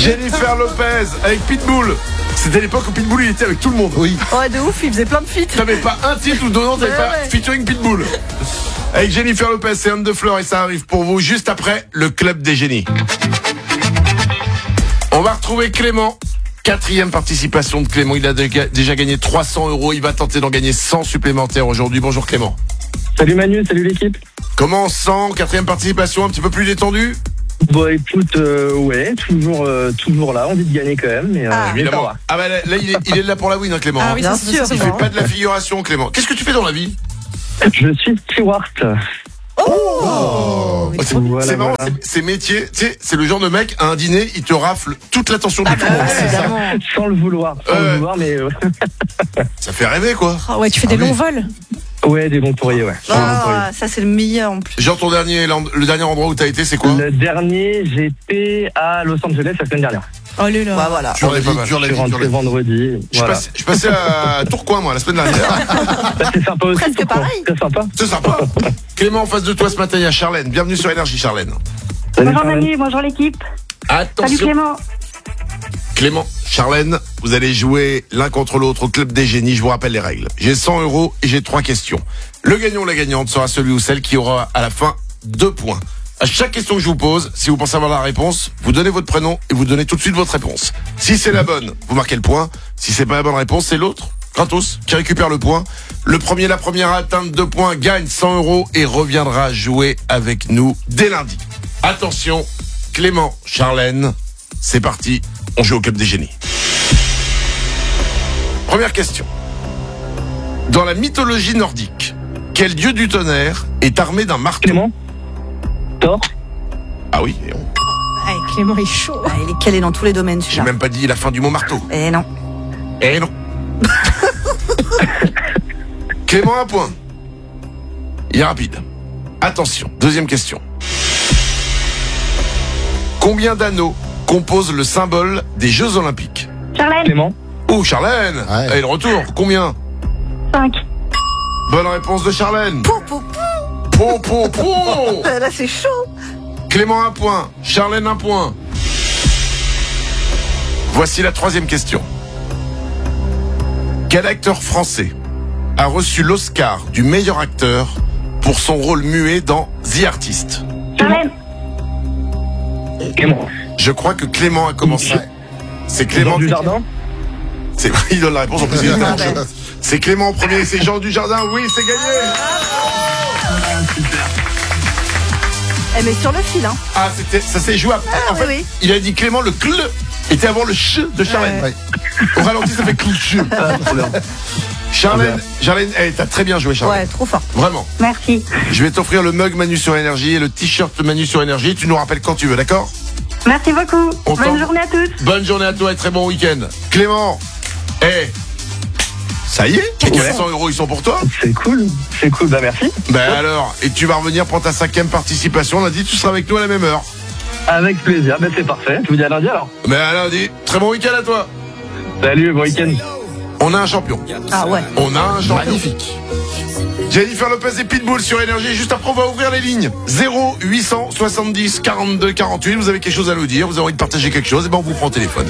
Jennifer Lopez avec Pitbull. C'était l'époque où Pitbull il était avec tout le monde. Oui. Ouais, de ouf, il faisait plein de feats. T'avais pas un titre ou deux noms, t'avais pas featuring Pitbull. Avec Jennifer Lopez, c'est Anne de Fleur et ça arrive pour vous juste après le Club des Génies. On va retrouver Clément. 4e participation de Clément. Il a déjà gagné 300 €. Il va tenter d'en gagner 100 supplémentaires aujourd'hui. Bonjour Clément. Salut Manu, salut l'équipe. Comment on se sent? 4e participation, un petit peu plus détendu? Bon écoute, ouais, toujours là, envie de gagner quand même, mais évidemment. Ah bah là il est là pour la win, hein, Clément. Ah oui, bien sûr. Il fait pas de la figuration, Clément. Qu'est-ce que tu fais dans la vie? Je suis steward. C'est marrant, voilà. ces métiers, tu sais, c'est le genre de mec, à un dîner, il te rafle toute l'attention du monde. Sans le vouloir, mais Ça fait rêver, quoi. Oh, ouais, tu fais des longs vols. ouais, des bons courriers, ouais. Ah, ça c'est le meilleur en plus. Genre le dernier endroit où t'as été, c'est quoi? Le dernier, j'étais à Los Angeles la semaine dernière. Oh là là. Bah voilà. J'en ai pas mal. Je suis rentré vendredi. Voilà. Je passais à Tourcoing, moi, la semaine dernière. C'est sympa aussi. Presque pareil. C'est sympa. C'est sympa. Clément, en face de toi ce matin, il y a Charlène. Bienvenue sur Énergie, Charlène. Salut, Bonjour Charlène. Manu, bonjour l'équipe. Attention. Salut Clément. Clément, Charlène, vous allez jouer l'un contre l'autre au Club des Génies. Je vous rappelle les règles. J'ai 100 € et j'ai 3 questions. Le gagnant ou la gagnante sera celui ou celle qui aura à la fin 2 points. À chaque question que je vous pose, si vous pensez avoir la réponse, vous donnez votre prénom et vous donnez tout de suite votre réponse. Si c'est la bonne, vous marquez le point. Si c'est pas la bonne réponse, c'est l'autre, Kratos, qui récupère le point. Le premier, la première à atteindre 2 points gagne 100 € et reviendra jouer avec nous dès lundi. Attention, Clément, Charlène, c'est parti, on joue au Club des Génies. Première question. Dans la mythologie nordique, quel dieu du tonnerre est armé d'un marteau? Clément. Thor. Ah oui, Ouais, Clément est chaud. Ah, il est calé dans tous les domaines, j'ai celui-là. même pas dit la fin du mot marteau. Eh non. Eh non. Clément, un point. Il est rapide. Attention, deuxième question. Combien d'anneaux composent le symbole des Jeux Olympiques? Charlène, Clément. Oh, Charlène. Ouais. Allez, le retour. Combien? 5. Bonne réponse de Charlène. Pou, pou, pou. Là, c'est chaud. Clément, un point. Charlène, un point. Voici la troisième question. Quel acteur français a reçu l'Oscar du meilleur acteur pour son rôle muet dans The Artist? Charlène, Clément. Je crois que Clément a commencé. C'est Clément Clément du Jardin. C'est il donne la réponse en plus. il est Ah, tellement ben. chaud. C'est Clément en premier, c'est Jean du Jardin. Oui, c'est gagné. Eh, mais sur le fil, hein. Ah, ça s'est joué après. En fait, oui. il a dit Clément, le cl était avant le ch de Charlène. Ouais. Au ralenti, ça fait cl. Charlène, t'as très bien joué, Charlène. Ouais, trop fort. Vraiment. merci. Je vais t'offrir le mug Manu sur Énergie et le t-shirt Manu sur Énergie. Tu nous rappelles quand tu veux, d'accord? Merci beaucoup. On t'en- Bonne journée à tous. Bonne journée à toi et très bon week-end. Clément, ça y est, les 400 €, ils sont pour toi. C'est cool, bah merci. Ben alors, et tu vas revenir pour ta 5e participation. On a dit tu seras avec nous à la même heure. Avec plaisir, ben c'est parfait. Je vous dis à lundi alors. Mais à lundi, très bon week-end à toi. Salut, bon week-end. On a un champion. Ah ouais. On a un champion. Magnifique. Jennifer Lopez et Pitbull sur Énergie. Juste après, on va ouvrir les lignes. 0870 42 48. Vous avez quelque chose à nous dire, vous avez envie de partager quelque chose, et ben on vous prend au téléphone.